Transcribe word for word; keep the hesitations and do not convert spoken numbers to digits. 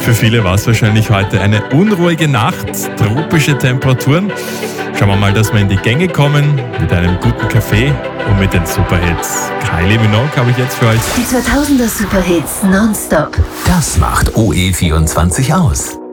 Für viele war es wahrscheinlich heute eine unruhige Nacht, tropische Temperaturen. Schauen wir mal, dass wir in die Gänge kommen mit einem guten Kaffee und mit den Superhits. Kylie Minogue habe ich jetzt für euch. Die zweitausender Superhits nonstop. Das macht O E vierundzwanzig aus.